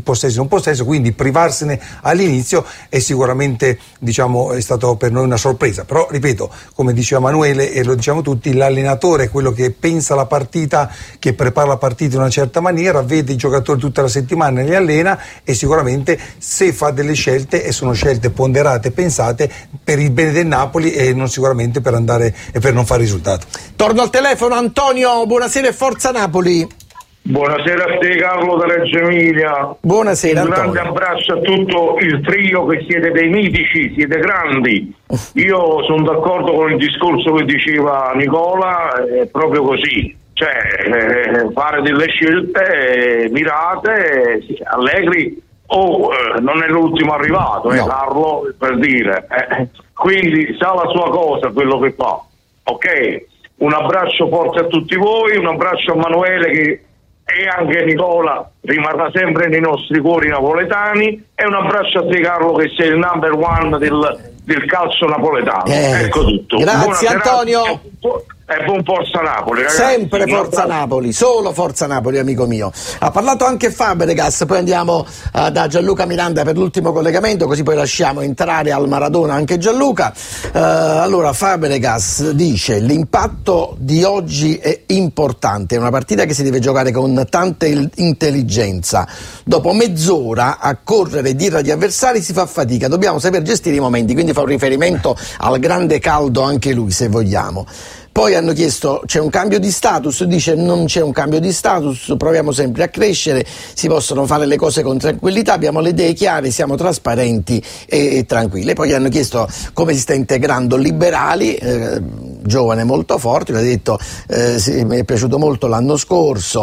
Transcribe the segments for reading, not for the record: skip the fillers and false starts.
possesso non possesso, quindi privarsene all'inizio è sicuramente, diciamo, è stato per noi una sorpresa. Però ripeto, come diceva Emanuele e lo diciamo tutti, l'allenatore è quello che pensa la partita, che prepara la partita in una certa maniera, vede i giocatori tutta la settimana, li allena e sicuramente se fa delle scelte, e sono scelte ponderate, pensate per il bene del Napoli e non sicuramente per andare e per non fare risultato. Torno al telefono. Antonio, buonasera e forza Napoli. Buonasera a te Carlo da Reggio Emilia. Buonasera Un grande Antonio. abbraccio a tutto il trio, che siete dei mitici, siete grandi. Io sono d'accordo con il discorso che diceva Nicola, è proprio così, cioè fare delle scelte mirate. Allegri non è l'ultimo arrivato, no. Carlo, per dire, quindi sa la sua cosa quello che fa, ok? Un abbraccio forte a tutti voi, un abbraccio a Emanuele e anche Nicola rimarrà sempre nei nostri cuori napoletani, e un abbraccio a te Carlo, che sei il number one del calcio napoletano. Ecco tutto. Grazie Antonio. E buon Forza Napoli, ragazzi. Sempre Forza Napoli, solo Forza Napoli, amico mio. Ha parlato anche Fabregas, poi andiamo da Gianluca Miranda per l'ultimo collegamento, così poi lasciamo entrare al Maradona anche Gianluca. Allora Fabregas dice: l'impatto di oggi è importante, è una partita che si deve giocare con tanta intelligenza. Dopo mezz'ora a correre dietro agli avversari si fa fatica, dobbiamo saper gestire i momenti, quindi fa un riferimento al grande caldo anche lui, se vogliamo. Poi hanno chiesto: c'è un cambio di status? Dice: non c'è un cambio di status, proviamo sempre a crescere, si possono fare le cose con tranquillità, abbiamo le idee chiare, siamo trasparenti e tranquilli. Poi hanno chiesto come si sta integrando Liberali, giovane molto forte, lui ha detto mi è piaciuto molto l'anno scorso,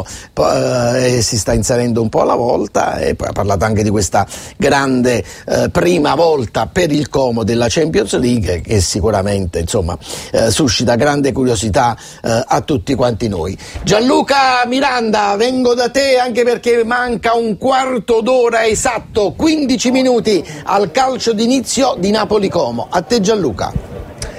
si sta inserendo un po' alla volta, e poi ha parlato anche di questa grande prima volta per il Como della Champions League, che sicuramente insomma suscita grande curiosità a tutti quanti noi. Gianluca Miranda, vengo da te anche perché manca un quarto d'ora esatto, 15 minuti al calcio d'inizio di Napoli-Como. A te Gianluca.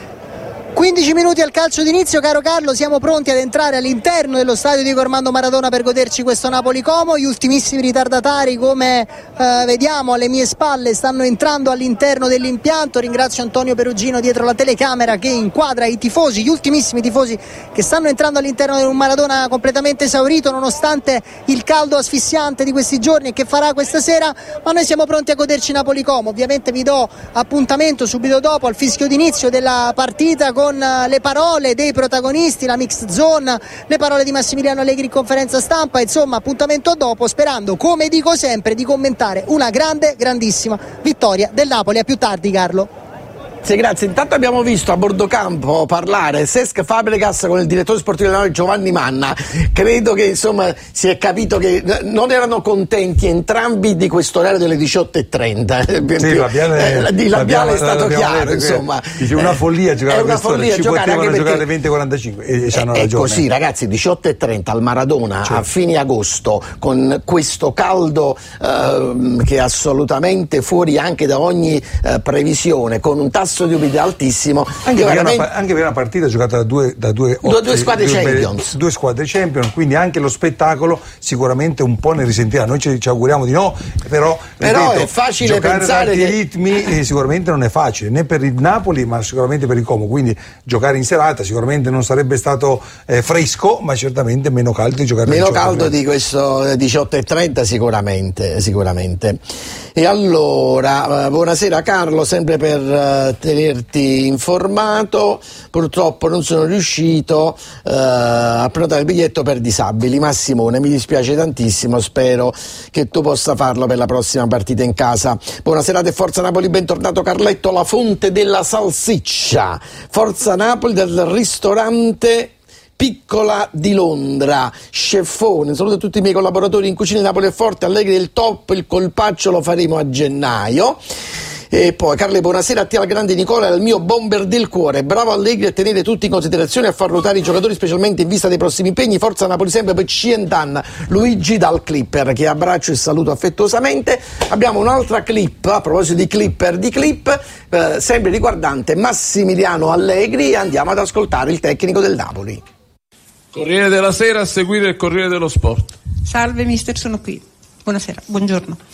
15 minuti al calcio d'inizio, caro Carlo, siamo pronti ad entrare all'interno dello stadio Diego Armando Maradona per goderci questo Napoli-Como. Gli ultimissimi ritardatari, come vediamo alle mie spalle, stanno entrando all'interno dell'impianto. Ringrazio Antonio Perugino dietro la telecamera che inquadra i tifosi, gli ultimissimi tifosi che stanno entrando all'interno di un Maradona completamente esaurito nonostante il caldo asfissiante di questi giorni e che farà questa sera, ma noi siamo pronti a goderci Napoli-Como. Ovviamente vi do appuntamento subito dopo al fischio d'inizio della partita con le parole dei protagonisti, la mixed zone, le parole di Massimiliano Allegri in conferenza stampa. Insomma, appuntamento dopo, sperando, come dico sempre, di commentare una grandissima vittoria del Napoli. A più tardi, Carlo. Sì, grazie. Intanto abbiamo visto a bordo campo parlare Cesc Fabregas con il direttore sportivo del Napoli Giovanni Manna. Credo che insomma si è capito che non erano contenti entrambi di questo orario delle 18:30. Sì, il labiale è stato chiaro, insomma. Dice una follia giocare, è una follia ci giocare, potevano anche giocare alle 20:45 e c'hanno ragione. È così, ragazzi, 18:30 al Maradona, certo, a fine agosto, con questo caldo che è assolutamente fuori anche da ogni previsione, con un tasso di umidità altissimo, anche per una partita giocata da due squadre Champions, due squadre Champions, quindi anche lo spettacolo sicuramente un po' ne risentirà. Noi ci auguriamo di no, però ripeto, è facile giocare pensare ad alti ritmi sicuramente non è facile, né per il Napoli ma sicuramente per il Como, quindi giocare in serata sicuramente non sarebbe stato fresco, ma certamente meno caldo di giocare meno caldo di questo 18:30 sicuramente. E allora buonasera Carlo, sempre per tenerti informato, purtroppo non sono riuscito a prenotare il biglietto per disabili, ma Simone, mi dispiace tantissimo, spero che tu possa farlo per la prossima partita in casa. Buonasera e Forza Napoli, bentornato Carletto, la fonte della salsiccia, Forza Napoli del ristorante Piccola di Londra, Chefone. Saluto tutti i miei collaboratori in cucina di Napoli e Forte, Allegri del top, il colpaccio lo faremo a gennaio. E poi Carle, buonasera a te, al grande Nicola, al mio bomber del cuore, bravo Allegri a tenere tutti in considerazione e a far ruotare i giocatori specialmente in vista dei prossimi impegni. Forza Napoli sempre per Cientan. Luigi dal Clipper, che abbraccio e saluto affettuosamente. Abbiamo un'altra clip, a proposito di Clipper, sempre riguardante Massimiliano Allegri, andiamo ad ascoltare il tecnico del Napoli. Corriere della Sera, a seguire il Corriere dello Sport. Salve mister, sono qui. Buonasera, buongiorno.